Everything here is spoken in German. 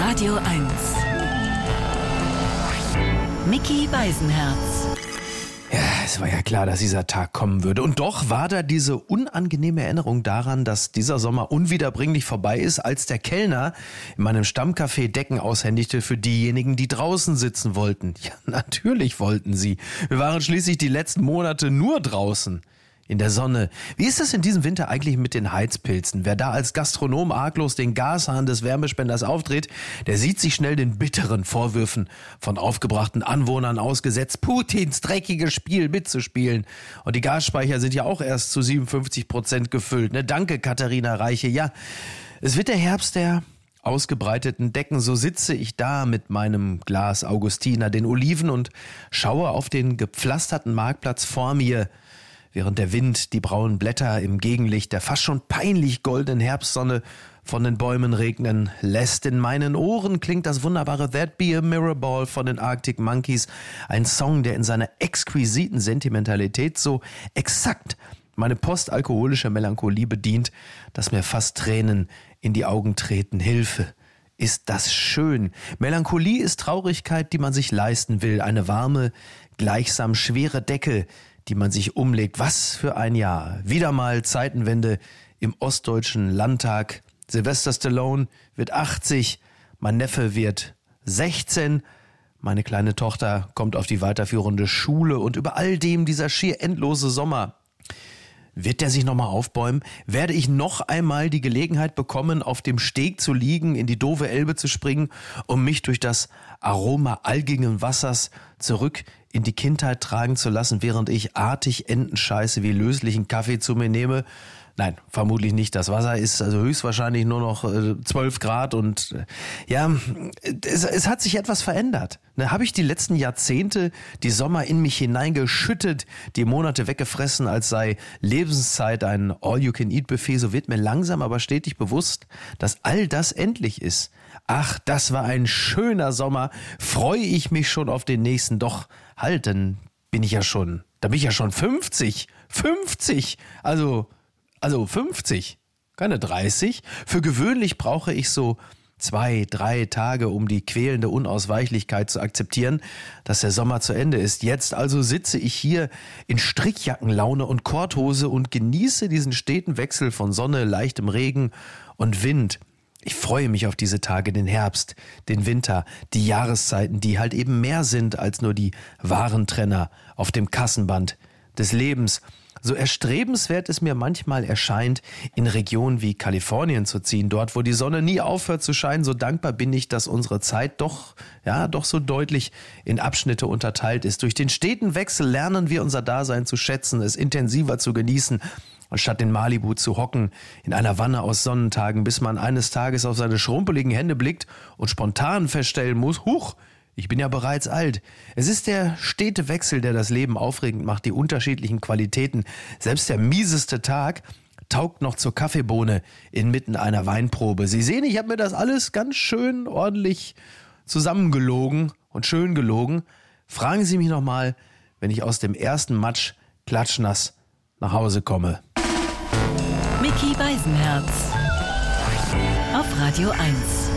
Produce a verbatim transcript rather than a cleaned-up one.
Radio eins. Micky Beisenherz. Ja, es war ja klar, dass dieser Tag kommen würde. Und doch war da diese unangenehme Erinnerung daran, dass dieser Sommer unwiederbringlich vorbei ist, als der Kellner in meinem Stammcafé Decken aushändigte für diejenigen, die draußen sitzen wollten. Ja, natürlich wollten sie. Wir waren schließlich die letzten Monate nur draußen. In der Sonne. Wie ist es in diesem Winter eigentlich mit den Heizpilzen? Wer da als Gastronom arglos den Gashahn des Wärmespenders aufdreht, der sieht sich schnell den bitteren Vorwürfen von aufgebrachten Anwohnern ausgesetzt, Putins dreckiges Spiel mitzuspielen. Und die Gasspeicher sind ja auch erst zu siebenundfünfzig Prozent gefüllt. Ne? Danke, Katharina Reiche. Ja, es wird der Herbst der ausgebreiteten Decken. So sitze ich da mit meinem Glas Augustiner, den Oliven und schaue auf den gepflasterten Marktplatz vor mir, während der Wind die braunen Blätter im Gegenlicht der fast schon peinlich goldenen Herbstsonne von den Bäumen regnen lässt. In meinen Ohren klingt das wunderbare That Be a Mirror Ball von den Arctic Monkeys, ein Song, der in seiner exquisiten Sentimentalität so exakt meine postalkoholische Melancholie bedient, dass mir fast Tränen in die Augen treten. Hilfe! Ist das schön. Melancholie ist Traurigkeit, die man sich leisten will. Eine warme, gleichsam schwere Decke, die man sich umlegt. Was für ein Jahr. Wieder mal Zeitenwende im Ostdeutschen Landtag. Sylvester Stallone wird achtzig, mein Neffe wird sechzehn, meine kleine Tochter kommt auf die weiterführende Schule und über all dem dieser schier endlose Sommer. Wird der sich nochmal aufbäumen? Werde ich noch einmal die Gelegenheit bekommen, auf dem Steg zu liegen, in die doofe Elbe zu springen, um mich durch das Aroma algigen Wassers zurück in die Kindheit tragen zu lassen, während ich artig Entenscheiße wie löslichen Kaffee zu mir nehme? Nein, vermutlich nicht. Das Wasser ist also höchstwahrscheinlich nur noch äh, zwölf Grad und äh, ja, es, es hat sich etwas verändert. Ne, habe ich die letzten Jahrzehnte die Sommer in mich hineingeschüttet, die Monate weggefressen, als sei Lebenszeit ein All-You-Can-Eat-Buffet, so wird mir langsam aber stetig bewusst, dass all das endlich ist. Ach, das war ein schöner Sommer, freue ich mich schon auf den nächsten. Doch halt, dann bin ich ja schon, da bin ich ja schon fünfzig, fünfzig, also... Also fünfzig, keine dreißig. Für gewöhnlich brauche ich so zwei, drei Tage, um die quälende Unausweichlichkeit zu akzeptieren, dass der Sommer zu Ende ist. Jetzt also sitze ich hier in Strickjackenlaune und Korthose und genieße diesen steten Wechsel von Sonne, leichtem Regen und Wind. Ich freue mich auf diese Tage, den Herbst, den Winter, die Jahreszeiten, die halt eben mehr sind als nur die Warentrenner auf dem Kassenband des Lebens. So erstrebenswert es mir manchmal erscheint, in Regionen wie Kalifornien zu ziehen, dort, wo die Sonne nie aufhört zu scheinen, so dankbar bin ich, dass unsere Zeit doch, ja, doch so deutlich in Abschnitte unterteilt ist. Durch den steten Wechsel lernen wir unser Dasein zu schätzen, es intensiver zu genießen, anstatt in Malibu zu hocken, in einer Wanne aus Sonnentagen, bis man eines Tages auf seine schrumpeligen Hände blickt und spontan feststellen muss, huch, ich bin ja bereits alt. Es ist der stete Wechsel, der das Leben aufregend macht, die unterschiedlichen Qualitäten. Selbst der mieseste Tag taugt noch zur Kaffeebohne inmitten einer Weinprobe. Sie sehen, ich habe mir das alles ganz schön ordentlich zusammengelogen und schön gelogen. Fragen Sie mich nochmal, wenn ich aus dem ersten Matsch klatschnass nach Hause komme. Micky Beisenherz auf Radio eins.